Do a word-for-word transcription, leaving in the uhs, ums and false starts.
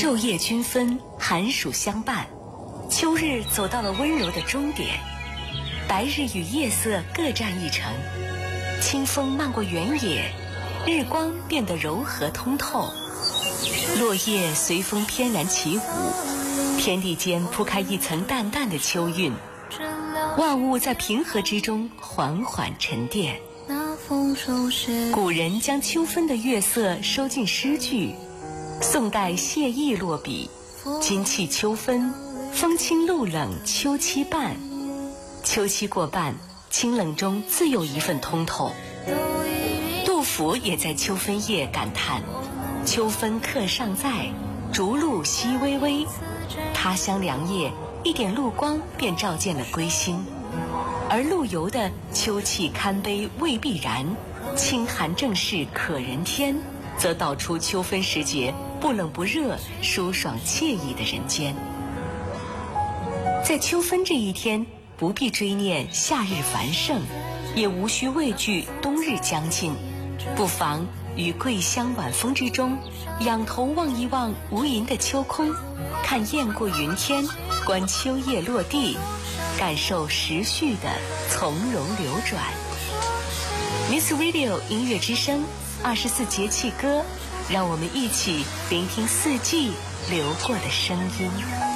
昼夜均分，寒暑相伴，秋日走到了温柔的终点。白日与夜色各占一城，清风漫过原野，日光变得柔和通透，落叶随风翩然起舞，天地间铺开一层淡淡的秋韵，万物在平和之中缓缓沉淀。古人将秋分的月色收进诗句，宋代谢意落笔，今气秋分，风清露冷秋期半。秋期过半，清冷中自有一份通透。杜甫也在秋分夜感叹：秋分客尚在，竹露稀微微。他乡凉夜，一点露光便照见了归心。而陆游的秋气堪悲未必然，清寒正是可人天，则道出秋分时节不冷不热，舒爽惬意的人间。在秋分这一天，不必追念夏日繁盛，也无需畏惧冬日将近，不妨于桂香晚风之中，仰头望一望无垠的秋空，看雁过云天，观秋叶落地，感受时序的从容流转。Miss Radio 音乐之声，二十四节气歌，让我们一起聆听四季流过的声音。